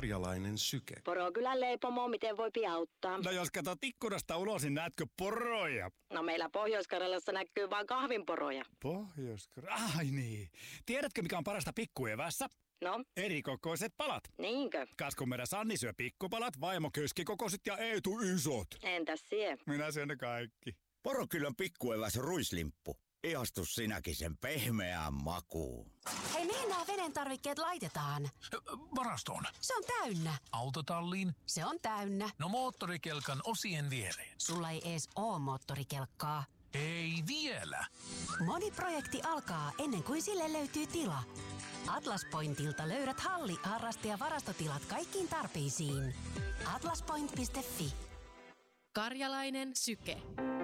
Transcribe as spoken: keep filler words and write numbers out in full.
Karjalainen syke. Porokylän leipomo, miten voi auttaa? No jos katsot ikkunasta ulos, niin näetkö poroja? No meillä Pohjois-Karjalassa näkyy vaan kahvinporoja. Pohjois-Karjalassa? Ai niin. Tiedätkö mikä on parasta pikkuevässä? No? Erikokoiset palat. Niinkö? Kas kun meidän Sanni syö pikkupalat, vaimo keskikokoiset ja Eetu isot. Entäs sie? Minä syön ne kaikki. Porokylän pikkueväs ruislimppu. Ihastus sinäkin sen pehmeään makuun. Hei, mihin nämä veden tarvikkeet laitetaan? Varastoon. Se on täynnä. Autotalliin. Se on täynnä. No moottorikelkan osien viereen. Sulla ei ees oo moottorikelkkaa. Ei vielä. Moni projekti alkaa ennen kuin sille löytyy tila. Atlas Pointilta löydät halli-, harraste- ja varastotilat kaikkiin tarpeisiin. atlaspoint piste fi. Karjalainen syke.